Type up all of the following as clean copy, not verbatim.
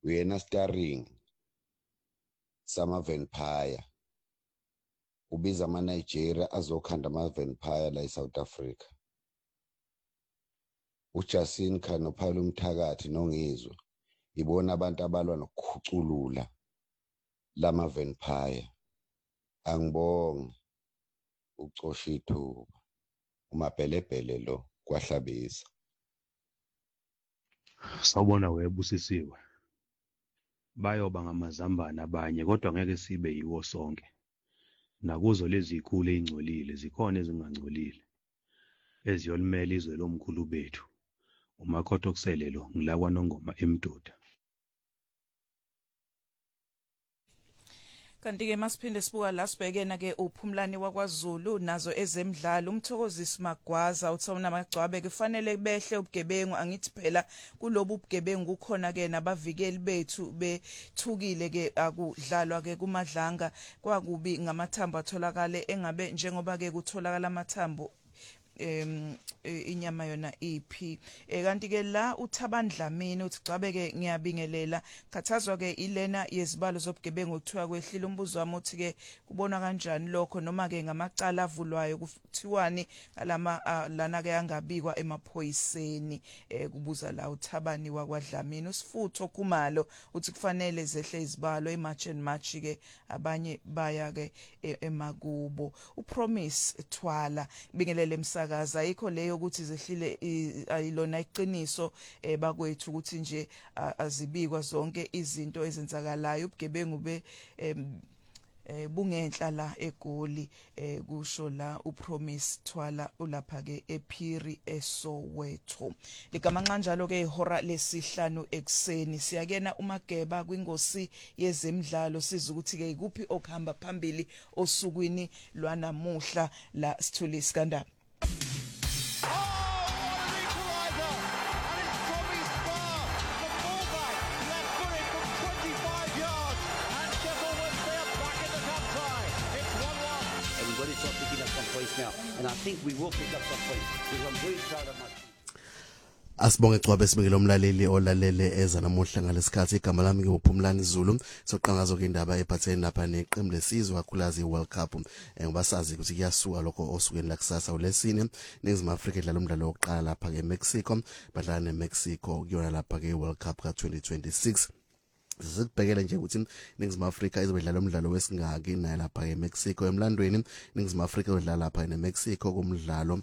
uyena starring sama vampire ubiza ama Nigeria azokhanda ama vampire la eSouth Africa. uJasin Khan noPhalo Mthakathi nongizwe ibona abantu abalwa nokukhuculula lama vampire. Angibonge ucosha ithuba umabhelebhele lo kwahlabisa. Sawubona webusisiwe. Bayoba ngamazambane abanye kodwa ngeke sibe yiwo sonke. Nakuzo lezi ikhulu ezingcolile zikhona ezingangcolile. Eziyolimela izwe lomkhulu bethu. Umakhothi okuselelo ngilakwa Nongoma eMduda. Kanti-ke masiphinde sibuka la sibhekena ke uphumlani wakwaZulu nazo ezemidlalo uMthokozisi Magwaza uthona amagcwabe kufanele behle ubugebengu angithi phela kulobu ubugebengu kukhona ke nabavikeli bethu bethukile ke akudlalwa ke kumadlanga kwakubi ngamathambo atholakale engabe njengoba ke kutholakala amathambo inyama yona iphi kanti ke la uThabandlamini uthi gcabe ke ngiyabingelela khathazwa ke ilena yezibalo zobugebengu kuthiwa kwehlile umbuzo wami uthi ke kubona kanjani lokho noma ke ngamacala avulwayo kuthiwani alama lana ke angabikwa emaphoyiseni kubuza la uThabani wakwaDlamini usifutho Khumalo uthi kufanele zehle izibalo eMarch and March ke abanye baya ke emakubo uPromise Thwala bingelele msakaza ayikho leyo ukuthi zehlile ayilona iqiniso bakwethu ukuthi nje azibikwa zonke izinto ezenzakalayo ubugebengu bungenhla la eGoli kusho la uPromise Thwala ulapha ke ePhiri eSoweto ligama kanjalo ke ihora lesihlanu ekseni siyakena uMageba kwingosi yezemidlalo siza ukuthi ke ikuphi okuhamba phambili osukwini lwanamuhla la Sithuli Skandaba. Now, and I think we will pick up some points because I'm very proud of my team. Asibonge Cwabe sibikele umlaleli olalele eza namuhla ngalesikhathi igama lami ngiuphumlani Zulu soqangazo ke indaba ephathene lapha neqembu lesizwe kakhulukazi iWorld Cup ngoba sazi ukuthi kuyasuka lokho osukeni la kusasa ulesine neNingizimu Afrika idlala umdlalo wokuqala lapha ke Mexico badlala neMexico kuyona lapha ke iWorld Cup ka2026 Sizibhekele nje ukuthi iNingizimu Afrika izobedlala umdlalo wesingaki naye lapha eMexico emlandweni iNingizimu Afrika izodlala lapha eMexico kumdlalo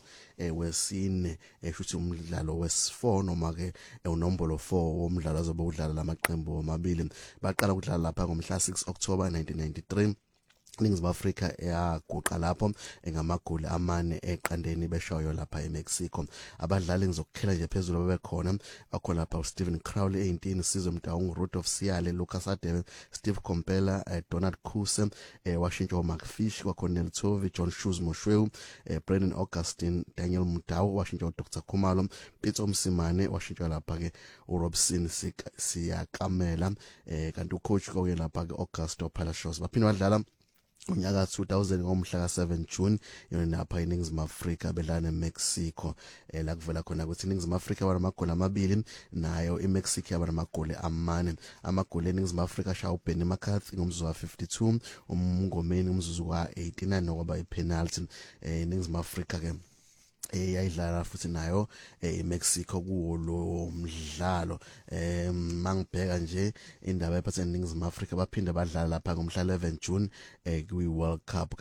wesine futhi umdlalo wes4 noma ke unombolo 4 womdlalo azobe udlala lamaqembu amabili baqala ukudlala lapha ngomhla 6 October 1993 iNingizimu Afrika yaguqa lapho ngamagoli amane eqandeni beshayo lapha eMexico abadlali ngizokukhela nje phezulu babekhona bakhona lapha uSteven Crowley 18 Sizwe Mtaung Rudolph Siale Lucas Adebe Steve Kompela Donald Kuse Washington McFish kwaCornel Tovi John Shoes Moshweu Brendan Augustine Daniel Mutau Washington Dr Khumalo Pitso Msimane Washington lapha ke uRobson Siyakamela kanti ucoach koke lapha ke Augusto Palacios baphinde badlala unyaka 2000 ngomhla ka7 June yona lapha eNingizimu Afrika bedlala neMexico la kuvela khona ukuthi iNingizimu Afrika banamagoli amabili nayo iMexico yabanamagoli amane amagoli eNingizimu Afrika shawu Benny McCarthy ngomzuzu wa52 umngomeni umzuzu wa89 nokuba ipenalty eNingizimu Afrika ke yayidlala futhi nayo eMexico kuwo lo mdlalo mangibheka nje indaba ephathene neNingizimu Afrika baphinda badlala lapha ngomhla 11 June kwi World Cup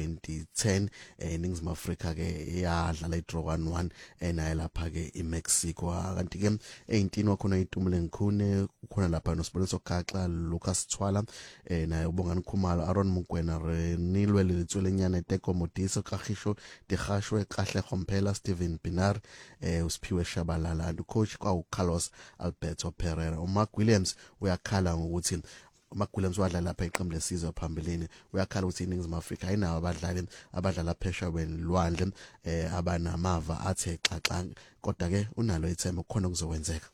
ka2010 iNingizimu Afrika ke yadlala idraw 1-1 naye lapha ke eMexico kanti ke 18 wakhona iTumule Nkhune ukhona lapha noSiboniso Gaxa Lucas Thwala naye uBongani Khumalo Aaron Mugwena Renilwe Letswelenyana Teko Modiso Kagisho Digashwe Kahle Khompela Steven Pinar uSiphiwe Shabalala and coach kwaUCarlos Alberto Pereira uMark Williams uyakhala ngokuthi uMark Williams wadlala lapha iqembu lesizwe phambeleni uyakhala ukuthi iNingizimu Afrika ayinawo abadlali abadlala phesha kwenilwandle abanamava athe xaxa kodwa ke unalo ithemba khona kuzokwenzeka.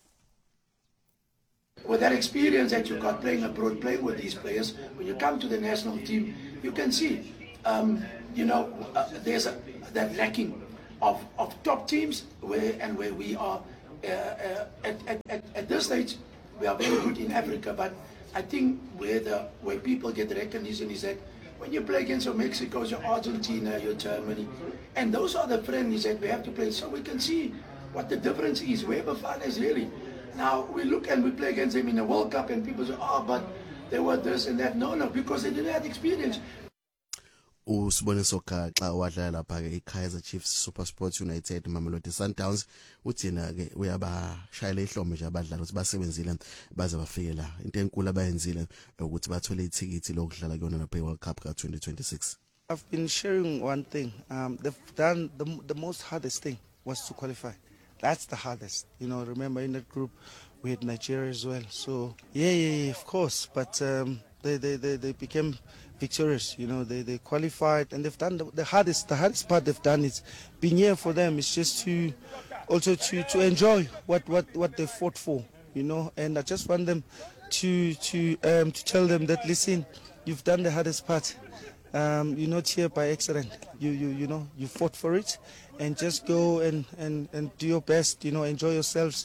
With that experience that you got playing abroad, playing with these players, when you come to the national team, you can see, there's that lacking of top teams where we are at this stage. we are very good in Africa, but I think where people get recognition is that when you play against your Mexicos, your Argentina, your Germany, and those are the friendlies that we have to play, so we can see what the difference is, where Bafana is really. Now we look and we play against them in a World Cup and people say, oh, but they were this and that. No, because they didn't have experience. Usiboniso Gaxa wadlala lapha ke iKaizer Chiefs SuperSport United Mamelodi Sundowns uthina ke uyabashayela ihlombe nje abadlali ukuthi basebenzile baze bafike la into enkulu abayenzile ukuthi bathole ithikithi lokudlala kuyona lapha eWorld Cup ka 2026. I've been sharing one thing. They've done the most hardest thing was to qualify. That's the hardest. You know, remember in that group we had Nigeria as well. So yeah, of course. But they became victorious. You know, they qualified and they've done the hardest part they've done is being here for them. It's just to also to enjoy what they fought for. You know, and I just want them to tell them that listen, you've done the hardest part. You're not here by accident. You know, you fought for it, and just go and do your best. You know, enjoy yourselves.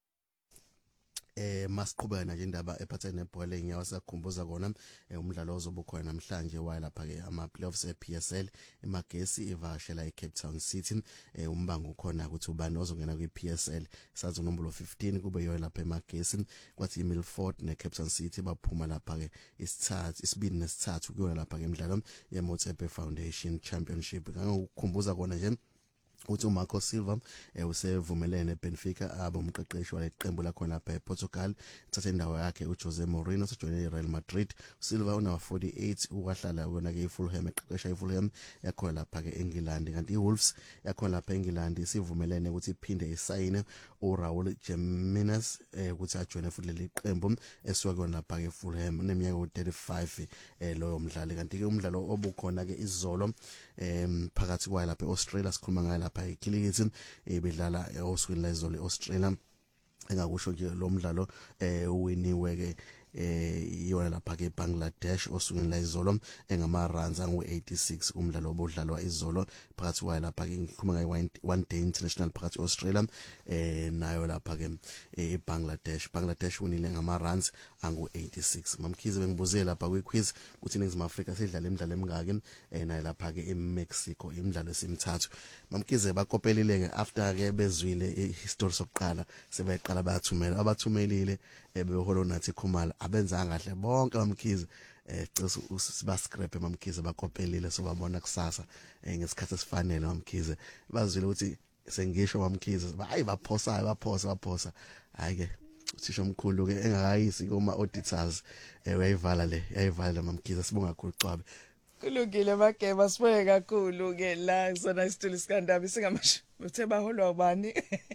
Masiqhubeka nje indaba ephathene nebhola enyawo sakhumbuza kona umdlalo ozobukhona namhlanje walapha ke ama playoffs ePSL eMagesi evashela eCape Town City umbango ukhona ukuthi ubani ozongena kwiPSL sazo nombolo 15 kube yona lapha eMagesi kwathi iMilford neCape Town City baphuma lapha ke isibili nesithathu kuyona lapha ke emidlalo yeMotsepe Foundation Championship ngikukhumbuza kona nje uthi uMarco Silva usevumelene eBenfica abomqeqeshi waleqembu lakho lapha ePortugal thatha indawo yakhe uJose Mourinho sejoyine iReal Madrid. Silva una 48 ukwahlala wona ke iFulham eqeqesha iFulham yakho lapha ke eNgilandi kanti iWolves yakho lapha eNgilandi sivumelene ukuthi iphinde isayine uRaul Jimenez ukuthi ajoyine futhi leli qembu esuka kona lapha ke eFulham uneminyaka u35 loyo mdlali kanti ke umdlalo obukhona ke izolo phakathi kwayo lapha eAustralia sikhuluma ngayo lapha eKilikithi bedlala osukwini la izolo eAustralia engakusho ke lo mdlalo uwiniwe ke yona lapha ke Bangladesh osukwini la izolo engama runs angu86 umdlalo obudlalwa izolo phakathi kwayo lapha ke ngikhuluma ngayo one day international phakathi eAustralia nayo lapha ke Bangladesh winile ngama runs angu86. Mamkhize bengibuzele lapha kwiquiz ukuthi iNingizimu Afrika sidlala imidlalo emingaki nayo lapha ke eMexico imidlalo esimthathu. Mamkhize bakopelile ke after ke bezwile ihistory sokuqala sebeqala bayathumela abathumelile behola nathi Khumalo abenzanga kahle bonke Mamkhize siba scrap Mamkhize bakopelile sobabona kusasa ngesikhathi esifanele Mamkhize bazwile ukuthi sengisho Mamkhize hayi baphosa hayi ke uthisha omkhulu ke engakayisi kuma auditors yayivala Mamkhize sibonga kakhulu Cwabe kulungile mageba siboye kakhulu ke la kusona isitulo sikandaba singamasho uthe baholwa ubani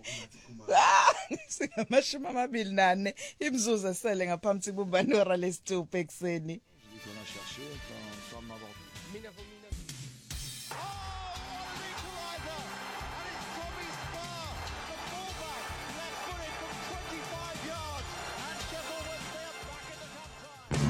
singamashumi 24 imzuzu esele ngaphambi kubani ora lesithupha ekseni.